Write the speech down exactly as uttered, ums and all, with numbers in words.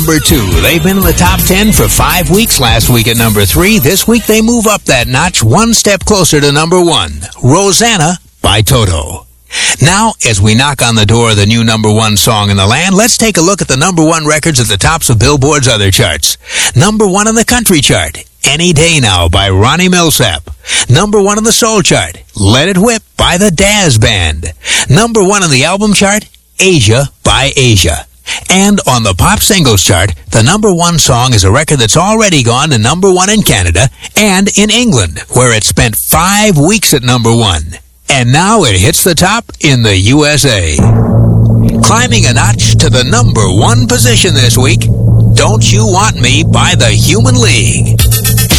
number two. They've been in the top ten for five weeks. Last week at number three. This week they move up that notch, one step closer to number one. Rosanna by Toto. Now, as we knock on the door of the new number one song in the land, let's take a look at the number one records at the tops of Billboard's other charts. Number one on the country chart, Any Day Now by Ronnie Millsap. Number one on the soul chart, Let It Whip by the Dazz Band. Number one on the album chart, Asia by Asia. And on the pop singles chart, the number one song is a record that's already gone to number one in Canada and in England, where it spent five weeks at number one. And now it hits the top in the U S A. Climbing a notch to the number one position this week, Don't You Want Me by the Human League.